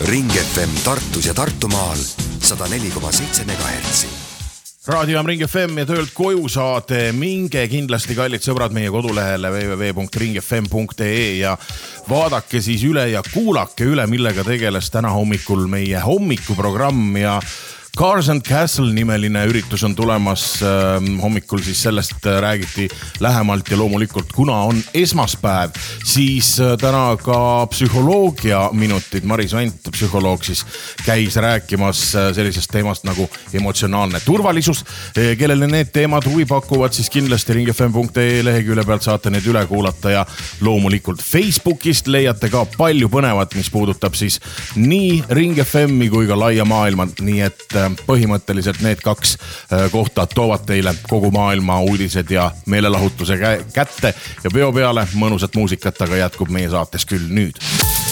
Ring FM Tartus ja Tartumaal 104,7 MHz. Raadio Ring FM ja töölt koju saate. Minge kindlasti, kallid sõbrad, meie kodulehele www.ringfm.ee ja vaadake siis üle ja kuulake üle, millega tegeles täna hommikul meie hommikuprogramm ja Cars and Castle nimeline üritus on tulemas hommikul, siis sellest räägiti lähemalt ja loomulikult, kuna on esmaspäev, siis täna ka psühholoogia minutid. Maris Vent, psühholoog, siis käis rääkimas sellisest teemast nagu emotsionaalne turvalisus. Kellele need teemad huvi pakuvad, siis kindlasti ringfm.ee lehekülje pealt saate need üle kuulata ja loomulikult Facebookist leiate ka palju põnevat, mis puudutab siis nii Ring FM'i kui ka laia maailma, nii et põhimõtteliselt need kaks kohta toovad teile kogu maailma uudised ja meelelahutuse kätte ja peo peale mõnusat muusikat, aga jätkub meie saates küll nüüd.